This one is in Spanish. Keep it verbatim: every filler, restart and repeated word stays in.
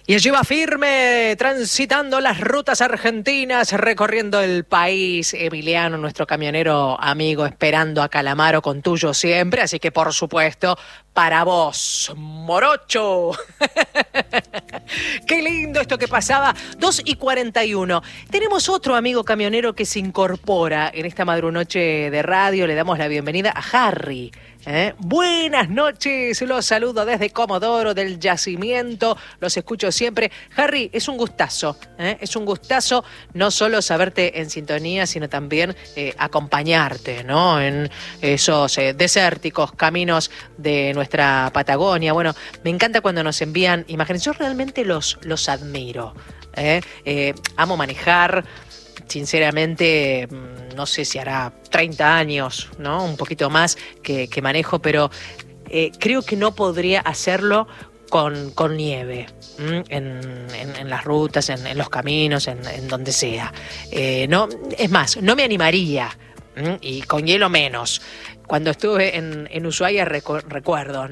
Y allí va firme, transitando las rutas argentinas, recorriendo el país. Emiliano, nuestro camionero amigo, esperando a Calamaro con tuyo siempre. Así que, por supuesto, para vos, morocho. Qué lindo esto que pasaba. dos y cuarenta y uno. Tenemos otro amigo camionero que se incorpora en esta madrunoche de radio. Le damos la bienvenida a Harry. ¿Eh? Buenas noches, los saludo desde Comodoro, del Yacimiento, los escucho siempre. Harry, es un gustazo, ¿eh? es un gustazo no solo saberte en sintonía, sino también eh, acompañarte, ¿no? En esos eh, desérticos caminos de nuestra Patagonia. Bueno, me encanta cuando nos envían imágenes, yo realmente los, los admiro. ¿eh? Eh, amo manejar. Sinceramente, no sé si hará treinta años, ¿no? Un poquito más que, que manejo, pero eh, creo que no podría hacerlo con, con nieve, en, en, en las rutas, en, en los caminos, en, en donde sea. Eh, no, es más, no me animaría, y con hielo menos. Cuando estuve en, en Ushuaia recu- recuerdo,